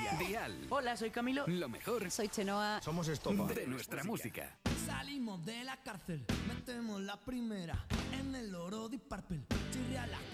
Dial. Hola, soy Camilo. Lo mejor Soy Chenoa. Somos Estopa. de nuestra música. Salimos de la cárcel, metemos la primera en el oro de Purple. Chirria las